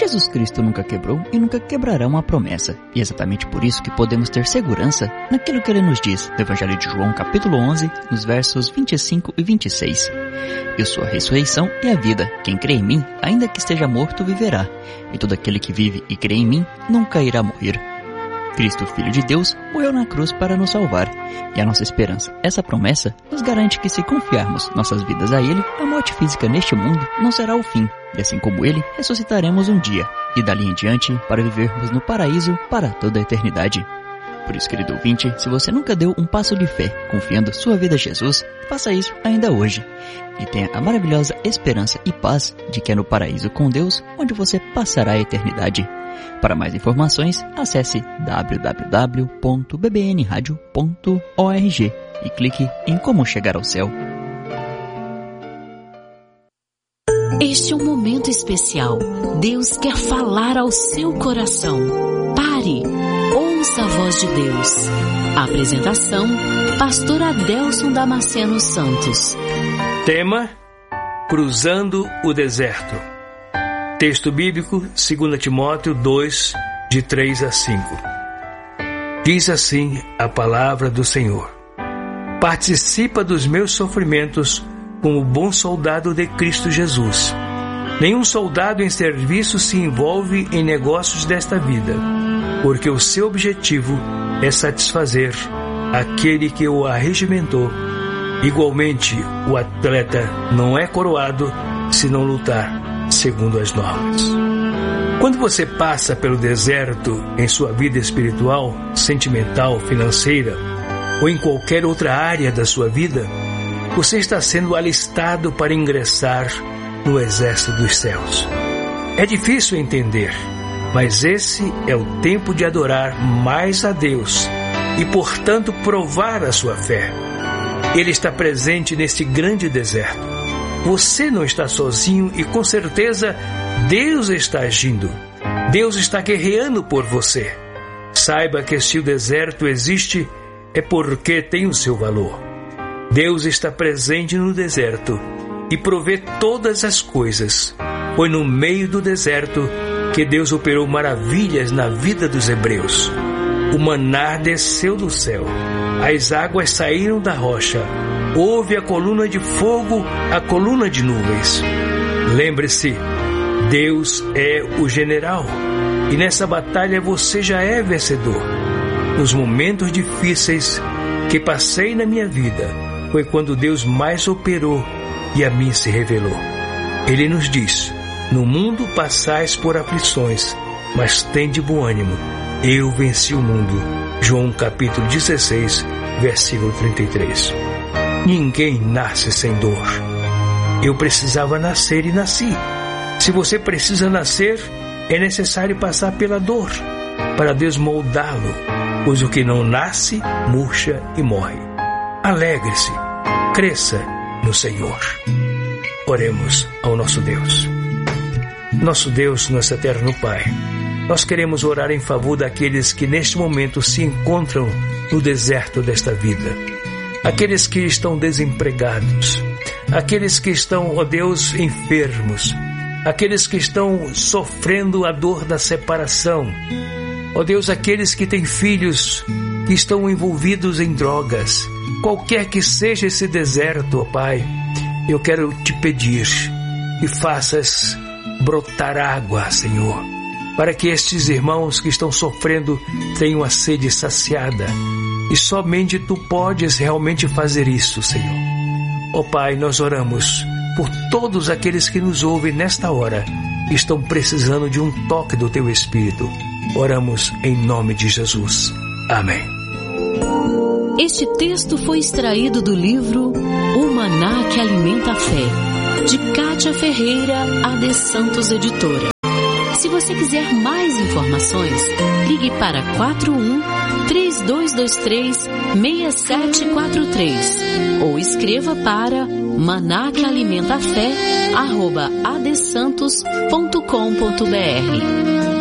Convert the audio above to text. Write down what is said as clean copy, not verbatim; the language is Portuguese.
Jesus Cristo nunca quebrou e nunca quebrará uma promessa. E é exatamente por isso que podemos ter segurança naquilo que Ele nos diz no Evangelho de João, capítulo 11, nos versos 25 e 26. Eu sou a ressurreição e a vida. Quem crê em mim, ainda que esteja morto, viverá. E todo aquele que vive e crê em mim, nunca irá morrer. Cristo, Filho de Deus, morreu na cruz para nos salvar. E a nossa esperança, essa promessa, nos garante que se confiarmos nossas vidas a Ele, a morte física neste mundo não será o fim. E assim como Ele, ressuscitaremos um dia. E dali em diante, para vivermos no paraíso para toda a eternidade. Por isso, querido ouvinte, se você nunca deu um passo de fé, confiando sua vida a Jesus, faça isso ainda hoje. E tenha a maravilhosa esperança e paz de que é no paraíso com Deus, onde você passará a eternidade. Para mais informações, acesse www.bbnradio.org e clique em Como Chegar ao Céu. Este é um momento especial. Deus quer falar ao seu coração. Pare, ouça a voz de Deus. Apresentação, Pastor Adelson Damasceno Santos. Tema: Cruzando o Deserto. Texto bíblico, 2 Timóteo 2, de 3 a 5. Diz assim a palavra do Senhor: Participa dos meus sofrimentos como bom soldado de Cristo Jesus. Nenhum soldado em serviço se envolve em negócios desta vida, porque o seu objetivo é satisfazer aquele que o arregimentou. Igualmente, o atleta não é coroado se não lutar segundo as normas. Quando você passa pelo deserto em sua vida espiritual, sentimental, financeira ou em qualquer outra área da sua vida, você está sendo alistado para ingressar no exército dos céus. É difícil entender, mas esse é o tempo de adorar mais a Deus e, portanto, provar a sua fé. Ele está presente neste grande deserto. Você não está sozinho e, com certeza, Deus está agindo. Deus está guerreando por você. Saiba que se o deserto existe, é porque tem o seu valor. Deus está presente no deserto e provê todas as coisas. Foi no meio do deserto que Deus operou maravilhas na vida dos hebreus. O maná desceu do céu, as águas saíram da rocha, houve a coluna de fogo, a coluna de nuvens. Lembre-se, Deus é o general e nessa batalha você já é vencedor. Nos momentos difíceis que passei na minha vida, foi quando Deus mais operou e a mim se revelou. Ele nos diz: no mundo passais por aflições, mas tende bom ânimo. Eu venci o mundo. João capítulo 16, versículo 33. Ninguém nasce sem dor. Eu precisava nascer e nasci. Se você precisa nascer, é necessário passar pela dor para Deus moldá-lo, pois o que não nasce, murcha e morre. Alegre-se, cresça no Senhor. Oremos ao nosso Deus. Nosso Deus, nosso eterno Pai, nós queremos orar em favor daqueles que neste momento se encontram no deserto desta vida. Aqueles que estão desempregados, aqueles que estão, ó Deus, enfermos, aqueles que estão sofrendo a dor da separação, ó Deus, aqueles que têm filhos que estão envolvidos em drogas. Qualquer que seja esse deserto, ó Pai, eu quero te pedir que faças brotar água, Senhor, para que estes irmãos que estão sofrendo tenham a sede saciada. E somente Tu podes realmente fazer isso, Senhor. Ó Pai, nós oramos por todos aqueles que nos ouvem nesta hora, que estão precisando de um toque do Teu Espírito. Oramos em nome de Jesus. Amém. Este texto foi extraído do livro O Maná que Alimenta a Fé, de Kátia Ferreira, AD Santos Editora. Se você quiser mais informações, ligue para 41-3223-6743 ou escreva para manaquealimentafé@adsantos.com.br.